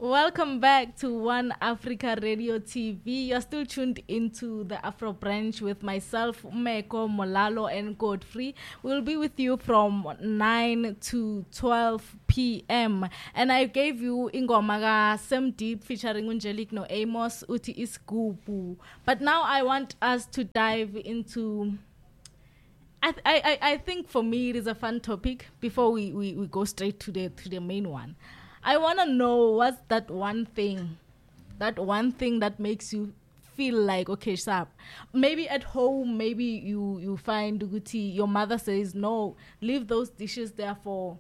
Welcome back to One Africa Radio TV. You're still tuned into the Afro Branch with myself, Meko, Molalo, and Godfrey. We'll be with you from 9 to 12 p.m. And I gave you Ingomaga Sem Deep featuring Angelique No Amos, Uti Iskubu. But now I want us to dive into... I think for me it is a fun topic before we go straight to the main one. I want to know what's that one thing that makes you feel like, okay, sharp. Maybe at home, maybe you find Uguti, your mother says, no, leave those dishes there for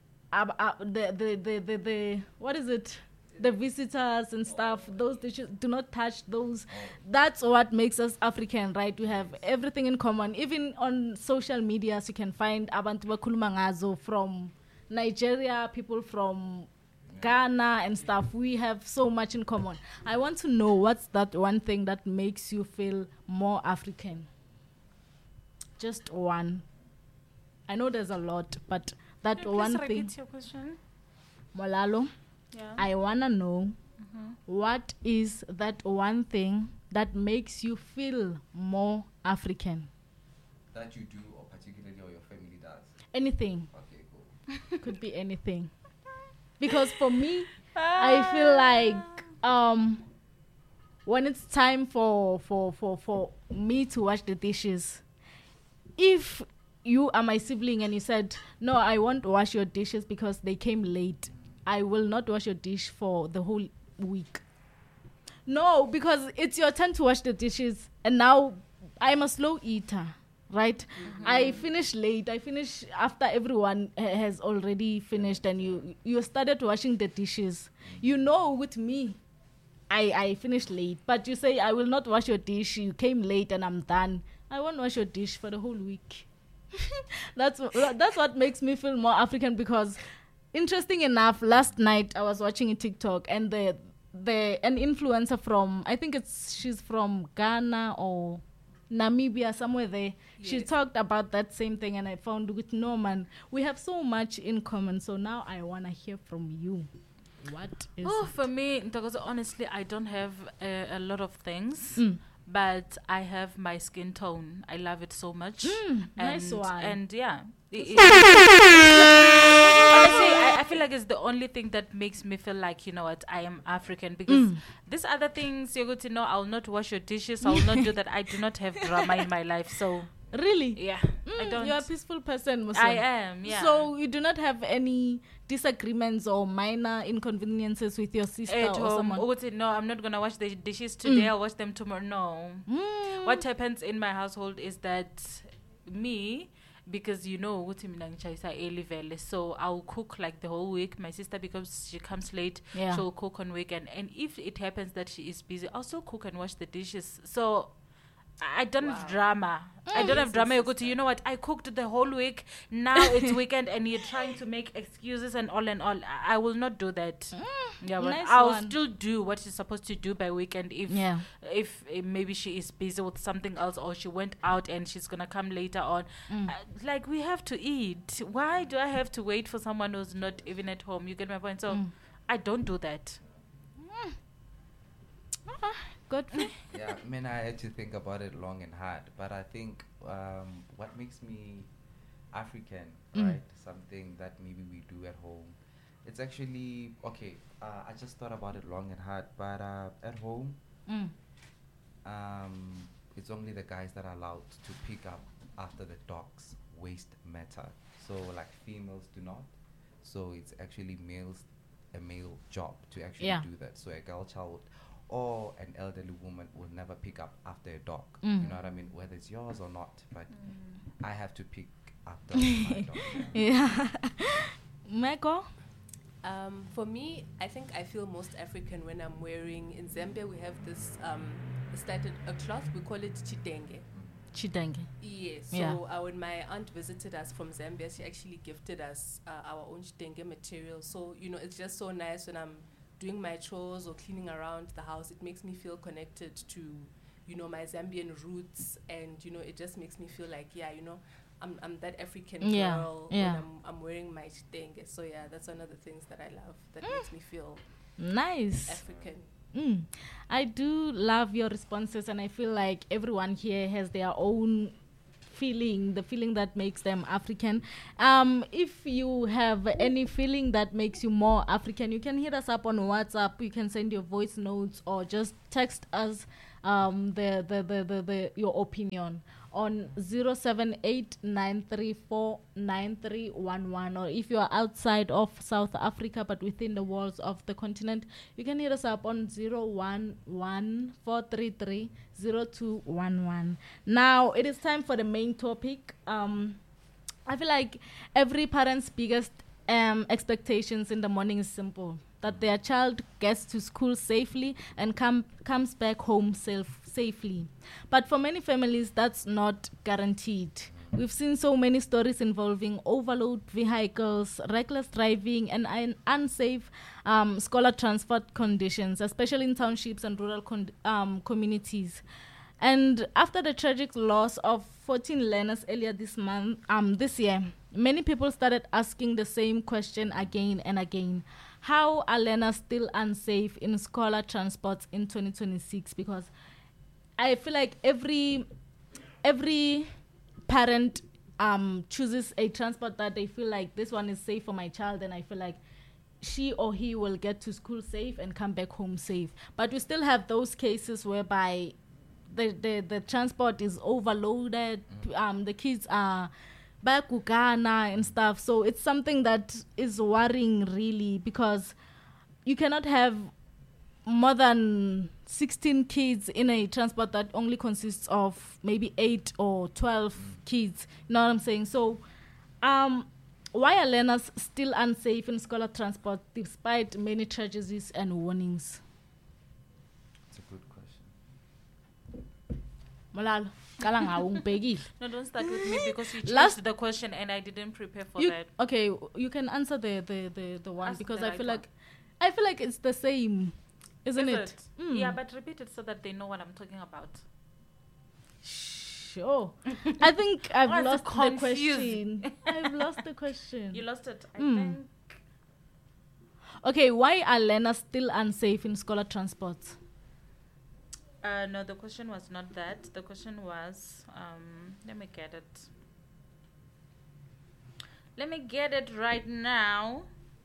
the what is it? The visitors and stuff. Those dishes, do not touch those. That's what makes us African, right? We have everything in common. Even on social media, you can find abantu bakhuluma ngazo from Nigeria, people from Ghana and stuff. We have so much in common. I want to know what's that one thing that makes you feel more African. Just one. I know there's a lot, but that one thing. Repeat your question. Molalo, Yeah. I want to know what is that one thing that makes you feel more African. That you do, or particularly or your family does. Anything. Okay, cool. Could be anything. Because for me, I feel like when it's time for me to wash the dishes, if you are my sibling and you said, no, I won't wash your dishes because they came late, I will not wash your dish for the whole week. No, because it's your turn to wash the dishes and now I'm a slow eater. Right? I finish late. I finish after everyone has already finished and you started washing the dishes. You know, with me, I finished late. But you say, I will not wash your dish. You came late and I'm done. I won't wash your dish for the whole week. That's what makes me feel more African because, interesting enough, last night I was watching a TikTok and an influencer from, I think she's from Ghana or Namibia, somewhere there. Yes. She talked about that same thing and I found with Norman, we have so much in common. So now I want to hear from you. What is it? For me, because honestly, I don't have a lot of things, but I have my skin tone. I love it so much. Nice one. And yeah. Honestly, I feel like it's the only thing that makes me feel like, you know what, I am African. Because these other things, you're going to know, I'll not wash your dishes. I will not do that. I do not have drama in my life. So, really? Yeah. I don't. You're a peaceful person, Musa. I am, yeah. So you do not have any disagreements or minor inconveniences with your sister at or home. someone? No, I'm not going to wash the dishes today. I'll wash them tomorrow. No. What happens in my household is that me... Because you know so I'll cook like the whole week. My sister, because she comes late, she'll cook on weekend, and if it happens that she is busy, I'll still cook and wash the dishes. So I don't have drama. I don't have drama. You know what? I cooked the whole week. Now it's weekend, and you're trying to make excuses and all. I will not do that. Yeah, but nice I'll one. still do what she's supposed to do by weekend. If maybe she is busy with something else, or she went out and she's gonna come later on. Like, we have to eat. Why do I have to wait for someone who's not even at home? You get my point? So I don't do that. Good. Yeah, I mean, I had to think about it long and hard. But I think what makes me African, right? Something that maybe we do at home. It's actually, okay, I just thought about it long and hard. But at home, it's only the guys that are allowed to pick up after the dog's waste matter. So, like, females do not. So it's actually a male job to actually do that. So a girl child or an elderly woman will never pick up after a dog. You know what I mean? Whether it's yours or not. But I have to pick after my dog. Yeah. Meko? For me, I think I feel most African when I'm wearing, in Zambia we have this a cloth, we call it chitenge. Chitenge. Yes. So when my aunt visited us from Zambia, she actually gifted us our own chitenge material. So, you know, it's just so nice when I'm doing my chores or cleaning around the house. It makes me feel connected to, you know, my Zambian roots, and, you know, it just makes me feel like, yeah, you know, I'm that African girl when I'm wearing my chitenge. So yeah, that's one of the things that I love that makes me feel Nice. African. I do love your responses, and I feel like everyone here has their own feeling, the feeling that makes them African. If you have any feeling that makes you more African, you can hit us up on WhatsApp. You can send your voice notes or just text us your opinion on 0789349311. Or if you are outside of South Africa but within the walls of the continent, you can hit us up on 0114330211. Now it is time for the main topic. I feel like every parent's biggest expectations in the morning is simple: that their child gets to school safely and comes back home safely. But for many families, that's not guaranteed. We've seen so many stories involving overload vehicles, reckless driving, and unsafe scholar transport conditions, especially in townships and rural communities. And after the tragic loss of 14 learners earlier this year, many people started asking the same question again and again: how are learners still unsafe in scholar transports in 2026? Because I feel like every parent chooses a transport that they feel like this one is safe for my child, and I feel like she or he will get to school safe and come back home safe. But we still have those cases whereby the transport is overloaded, the kids are bakugana and stuff. So it's something that is worrying really, because you cannot have more than 16 kids in a transport that only consists of maybe 8 or 12 kids. You know what I'm saying? So why are learners still unsafe in scholar transport despite many tragedies and warnings? It's a good question. Malala, no, don't start with me because you changed the question and I didn't prepare for that. Okay, you can answer the one. Ask because the I right feel one. like it's the same, isn't it? Yeah, but repeat it so that they know what I'm talking about. Sure. I think I've was lost the confused. question. I've lost the question. You lost it, I think. Okay, why are learners still unsafe in scholar transports? No, the question was not that. The question was, let me get it. Let me get it right now.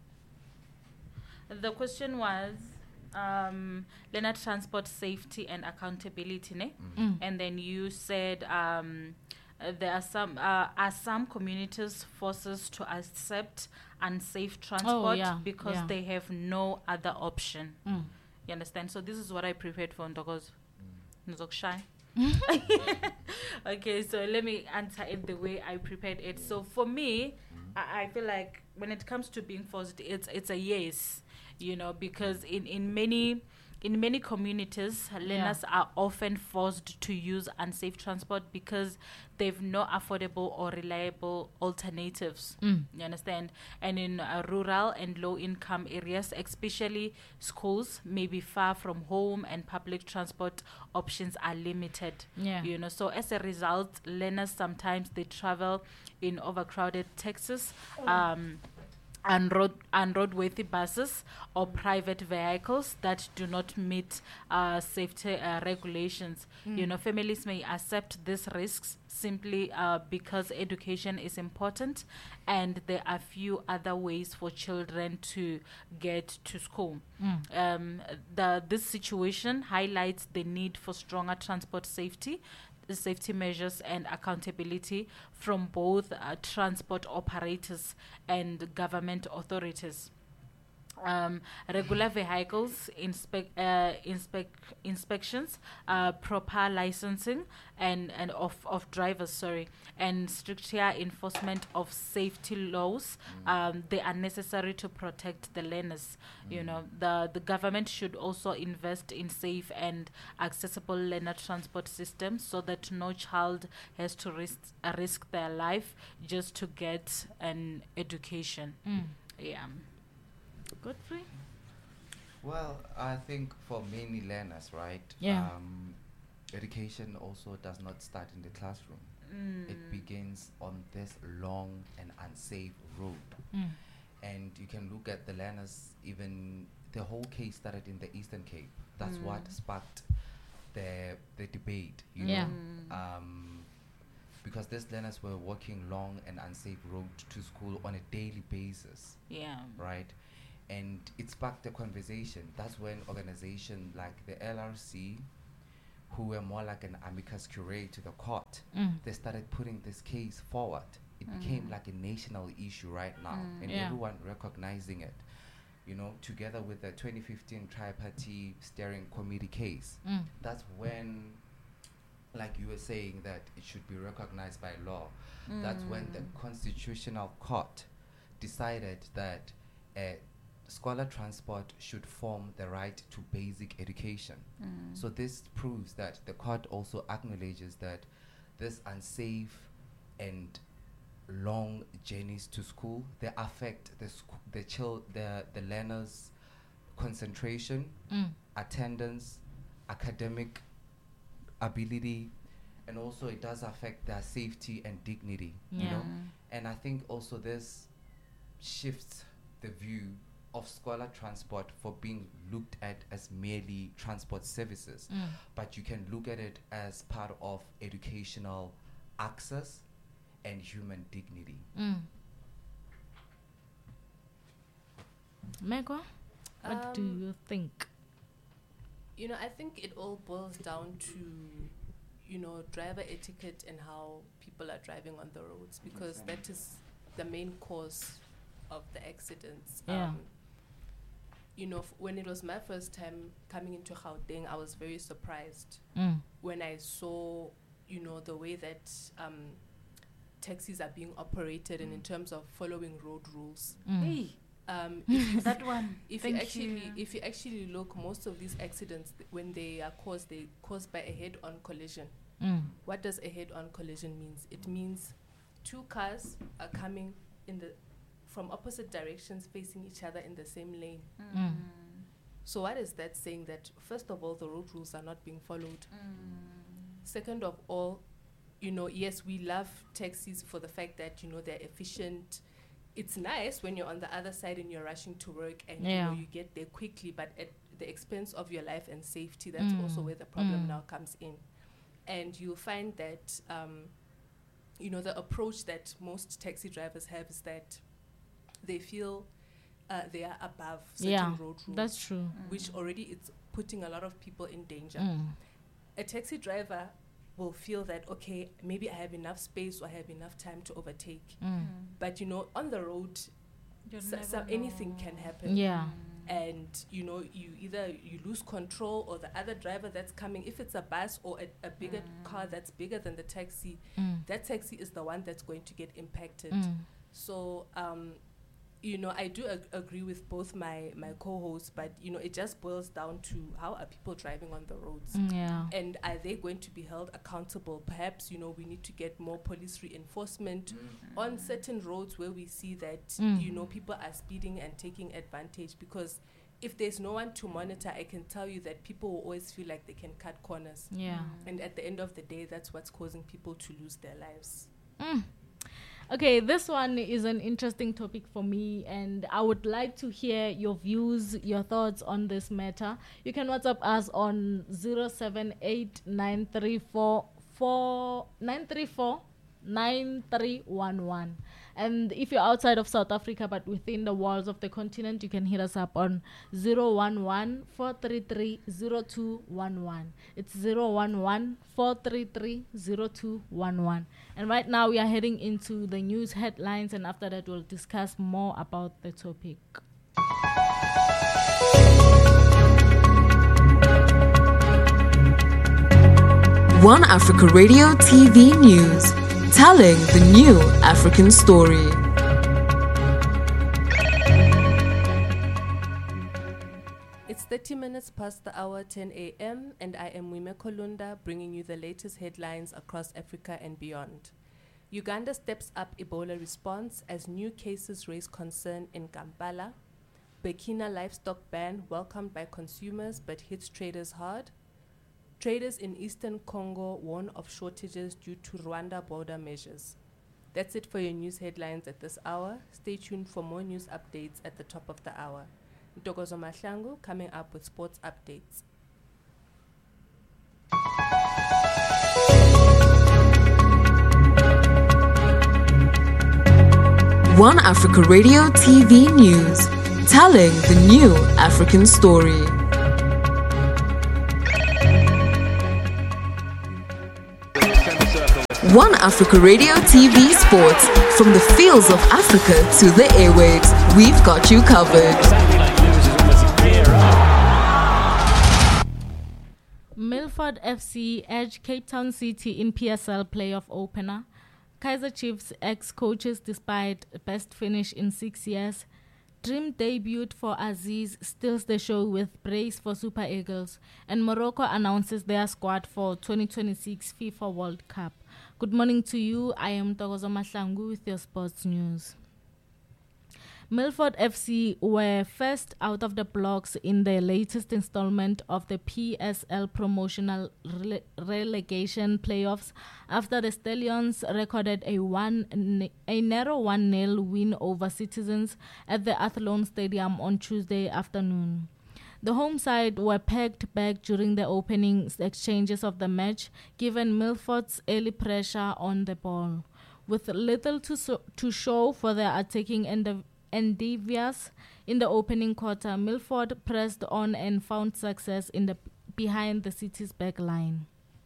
The question was, learner transport safety and accountability, ne? And then you said there are some communities forced to accept unsafe transport because they have no other option. You understand? So this is what I prepared for Ndogos. Shy. Okay, so let me answer it the way I prepared it. So for me, I feel like when it comes to being forced, it's a yes, you know, because in many communities, learners are often forced to use unsafe transport because they've no affordable or reliable alternatives. You understand? And in rural and low-income areas, especially, schools may be far from home and public transport options are limited. You know, so as a result, learners sometimes they travel in overcrowded taxis, unroadworthy buses or private vehicles that do not meet safety regulations. You know, families may accept these risks simply because education is important and there are few other ways for children to get to school. This situation highlights the need for stronger transport safety measures and accountability from both transport operators and government authorities. Regular vehicles inspections, proper licensing and of drivers, and stricter enforcement of safety laws. They are necessary to protect the learners. You know, the government should also invest in safe and accessible learner transport systems so that no child has to risk their life just to get an education. Godfrey? Well, I think for many learners, right? Education also does not start in the classroom. It begins on this long and unsafe road. And you can look at the learners, even the whole case started in the Eastern Cape. That's what sparked the debate, you Yeah. know. Because these learners were walking long and unsafe road to school on a daily basis, Yeah. right? And it sparked a conversation. That's when organizations like the LRC, who were more like an amicus curiae to the court, they started putting this case forward. It became like a national issue right now, and Yeah. everyone recognizing it. You know, together with the 2015 tri-party steering committee case, that's when, like you were saying, that it should be recognized by law. That's when the Constitutional Court decided that scholar transport should form the right to basic education. So this proves that the court also acknowledges that this unsafe and long journeys to school, they affect the learners' concentration, attendance, academic ability, and also it does affect their safety and dignity, you know. And I think also this shifts the view of scholar transport for being looked at as merely transport services, but you can look at it as part of educational access and human dignity. Megwa, what do you think? You know, I think it all boils down to, you know, driver etiquette and how people are driving on the roads, because that is the main cause of the accidents. Yeah. You know, when it was my first time coming into Gauteng, I was very surprised when I saw, you know, the way that taxis are being operated and in terms of following road rules. Hey, that one. If you actually look, most of these accidents, when they are caused, they caused by a head-on collision. What does a head-on collision means? It means two cars are coming from opposite directions, facing each other in the same lane. So what is that saying? That first of all, the road rules are not being followed. Second of all, you know, yes, we love taxis for the fact that, you know, they're efficient. It's nice when you're on the other side and you're rushing to work and you know, you get there quickly, but at the expense of your life and safety, that's also where the problem now comes in. And you'll find that, you know, the approach that most taxi drivers have is that they feel they are above certain road rules. That's true. Which already it's putting a lot of people in danger. A taxi driver will feel that, okay, maybe I have enough space or I have enough time to overtake. But, you know, on the road, anything can happen. Yeah. And, you know, you lose control, or the other driver that's coming, if it's a bus or a bigger car that's bigger than the taxi, that taxi is the one that's going to get impacted. So, you know, I do agree with both my co-hosts, but, you know, it just boils down to how are people driving on the roads? And are they going to be held accountable? Perhaps, you know, we need to get more police reinforcement on certain roads where we see that, you know, people are speeding and taking advantage, because if there's no one to monitor, I can tell you that people will always feel like they can cut corners. And at the end of the day, that's what's causing people to lose their lives. Okay, this one is an interesting topic for me, and I would like to hear your views, your thoughts on this matter. You can WhatsApp us on 078-934-9311. And if you're outside of South Africa but within the walls of the continent, you can hit us up on 011-433-0211. It's 011-433-0211. And right now we are heading into the news headlines, and after that we'll discuss more about the topic. One Africa Radio TV News, telling the new African story. It's 30 minutes past the hour, 10 a.m., and I am Wime Kolunda, bringing you the latest headlines across Africa and beyond. Uganda steps up Ebola response as new cases raise concern in Kampala. Burkina livestock ban welcomed by consumers but hits traders hard. Traders in eastern Congo warn of shortages due to Rwanda border measures. That's it for your news headlines at this hour. Stay tuned for more news updates at the top of the hour. Ntokozo Mahlangu coming up with sports updates. One Africa Radio TV News, telling the new African story. One Africa Radio TV Sports, from the fields of Africa to the airwaves, we've got you covered. Milford FC edge Cape Town City in PSL playoff opener. Kaizer Chiefs ex-coaches despite best finish in 6 years. Dream debut for Aziz steals the show with brace for Super Eagles. And Morocco announces their squad for 2026 FIFA World Cup. Good morning to you. I am Ntokozo Mahlangu with your sports news. Milford FC were first out of the blocks in the latest installment of the PSL promotional relegation playoffs after the Stallions recorded a narrow 1-0 win over Citizens at the Athlone Stadium on Tuesday afternoon. The home side were pegged back during the opening exchanges of the match, given Milford's early pressure on the ball. With little to show for their attacking endeavours in the opening quarter, Milford pressed on and found success behind the city's back line.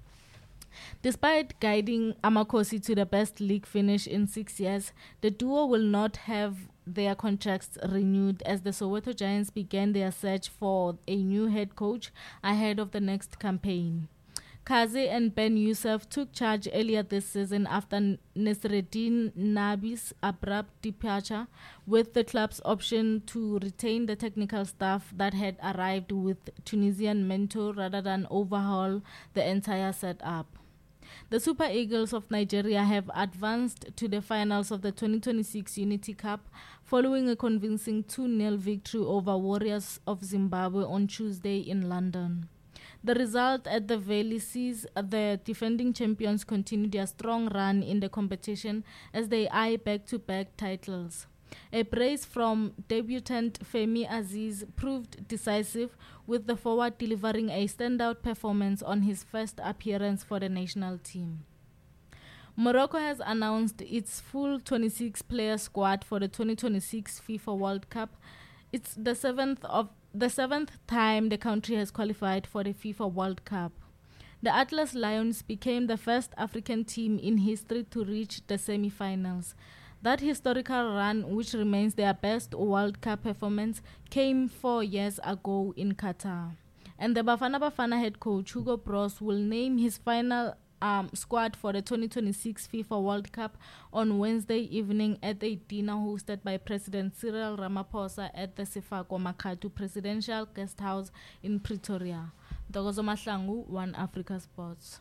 Despite guiding Amakosi to the best league finish in 6 years, the duo will not have their contracts renewed as the Soweto Giants began their search for a new head coach ahead of the next campaign. Kazi and Ben Youssef took charge earlier this season after Nasreddin Nabi's abrupt departure, with the club's option to retain the technical staff that had arrived with Tunisian mentor rather than overhaul the entire setup. The Super Eagles of Nigeria have advanced to the finals of the 2026 Unity Cup following a convincing 2-0 victory over Warriors of Zimbabwe on Tuesday in London. The result at the Valley sees the defending champions continue their strong run in the competition as they eye back-to-back titles. A brace from debutant Femi Aziz proved decisive, with the forward delivering a standout performance on his first appearance for the national team. Morocco has announced its full 26-player squad for the 2026 FIFA World Cup. It's the seventh time the country has qualified for the FIFA World Cup. The Atlas Lions became the first African team in history to reach the semi-finals. That historical run, which remains their best World Cup performance, came 4 years ago in Qatar. And the Bafana Bafana head coach Hugo Broos will name his final squad for the 2026 FIFA World Cup on Wednesday evening at a dinner hosted by President Cyril Ramaphosa at the Sefako Makhado Presidential Guest House in Pretoria. Ntokozo Mahlangu, One Africa Sports.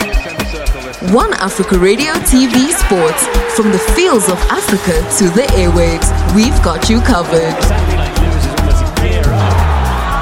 One Africa Radio TV Sports, from the fields of Africa to the airwaves, we've got you covered.